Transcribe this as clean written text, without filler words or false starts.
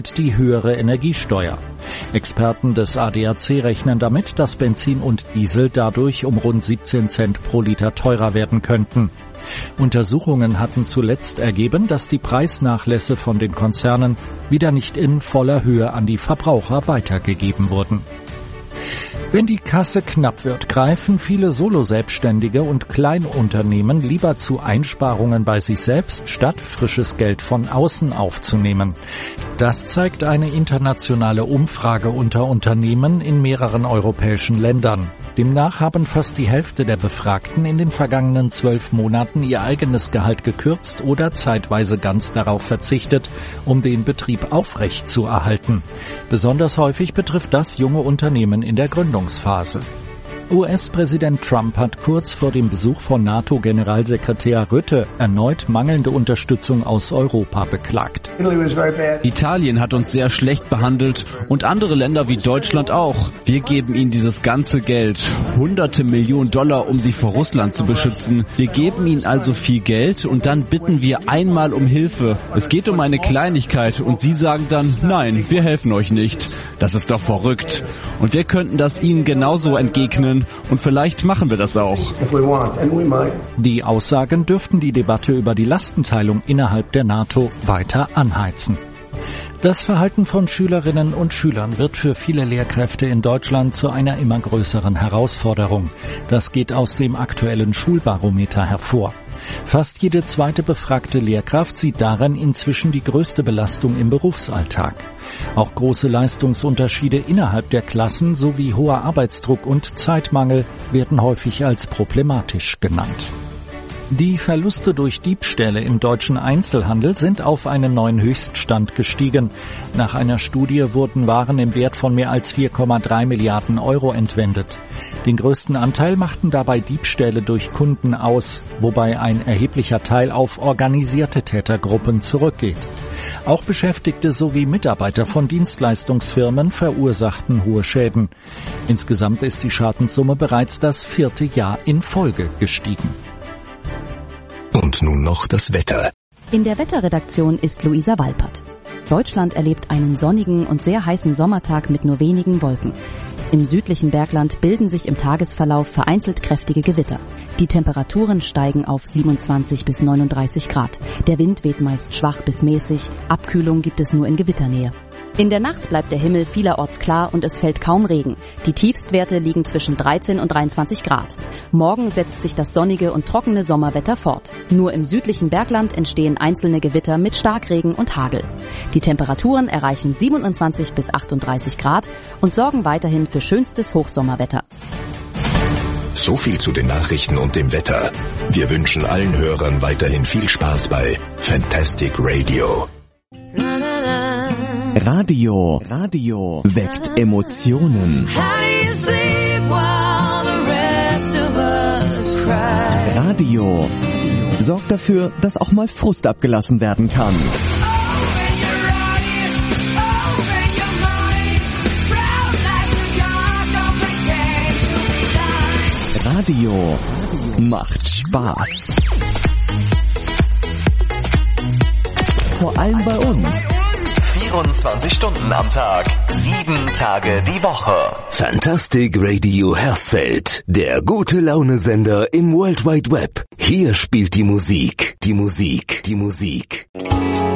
bedeutet die höhere Energiesteuer. Experten des ADAC rechnen damit, dass Benzin und Diesel dadurch um rund 17 Cent pro Liter teurer werden könnten. Untersuchungen hatten zuletzt ergeben, dass die Preisnachlässe von den Konzernen wieder nicht in voller Höhe an die Verbraucher weitergegeben wurden. Wenn die Kasse knapp wird, greifen viele Solo-Selbstständige und Kleinunternehmen lieber zu Einsparungen bei sich selbst, statt frisches Geld von außen aufzunehmen. Das zeigt eine internationale Umfrage unter Unternehmen in mehreren europäischen Ländern. Demnach haben fast die Hälfte der Befragten in den vergangenen 12 Monaten ihr eigenes Gehalt gekürzt oder zeitweise ganz darauf verzichtet, um den Betrieb aufrechtzuerhalten. Besonders häufig betrifft das junge Unternehmen in der Gründungsphase. US-Präsident Trump hat kurz vor dem Besuch von NATO-Generalsekretär Rutte erneut mangelnde Unterstützung aus Europa beklagt. Italien hat uns sehr schlecht behandelt und andere Länder wie Deutschland auch. Wir geben ihnen dieses ganze Geld, hunderte Millionen $, um sie vor Russland zu beschützen. Wir geben ihnen also viel Geld und dann bitten wir einmal um Hilfe. Es geht um eine Kleinigkeit und sie sagen dann, nein, wir helfen euch nicht. Das ist doch verrückt. Und wir könnten das ihnen genauso entgegnen. Und vielleicht machen wir das auch. Die Aussagen dürften die Debatte über die Lastenteilung innerhalb der NATO weiter anheizen. Das Verhalten von Schülerinnen und Schülern wird für viele Lehrkräfte in Deutschland zu einer immer größeren Herausforderung. Das geht aus dem aktuellen Schulbarometer hervor. Fast jede zweite befragte Lehrkraft sieht darin inzwischen die größte Belastung im Berufsalltag. Auch große Leistungsunterschiede innerhalb der Klassen sowie hoher Arbeitsdruck und Zeitmangel werden häufig als problematisch genannt. Die Verluste durch Diebstähle im deutschen Einzelhandel sind auf einen neuen Höchststand gestiegen. Nach einer Studie wurden Waren im Wert von mehr als 4,3 Milliarden Euro entwendet. Den größten Anteil machten dabei Diebstähle durch Kunden aus, wobei ein erheblicher Teil auf organisierte Tätergruppen zurückgeht. Auch Beschäftigte sowie Mitarbeiter von Dienstleistungsfirmen verursachten hohe Schäden. Insgesamt ist die Schadenssumme bereits das 4. Jahr in Folge gestiegen. Und nun noch das Wetter. In der Wetterredaktion ist Luisa Walpert. Deutschland erlebt einen sonnigen und sehr heißen Sommertag mit nur wenigen Wolken. Im südlichen Bergland bilden sich im Tagesverlauf vereinzelt kräftige Gewitter. Die Temperaturen steigen auf 27 bis 39 Grad. Der Wind weht meist schwach bis mäßig. Abkühlung gibt es nur in Gewitternähe. In der Nacht bleibt der Himmel vielerorts klar und es fällt kaum Regen. Die Tiefstwerte liegen zwischen 13 und 23 Grad. Morgen setzt sich das sonnige und trockene Sommerwetter fort. Nur im südlichen Bergland entstehen einzelne Gewitter mit Starkregen und Hagel. Die Temperaturen erreichen 27 bis 38 Grad und sorgen weiterhin für schönstes Hochsommerwetter. So viel zu den Nachrichten und dem Wetter. Wir wünschen allen Hörern weiterhin viel Spaß bei Fantastic Radio. Radio weckt Emotionen. Radio sorgt dafür, dass auch mal Frust abgelassen werden kann. Radio macht Spaß. Vor allem bei uns. 24 Stunden am Tag, 7 Tage die Woche. Fantastic Radio Hersfeld, der gute Laune-Sender im World Wide Web. Hier spielt die Musik.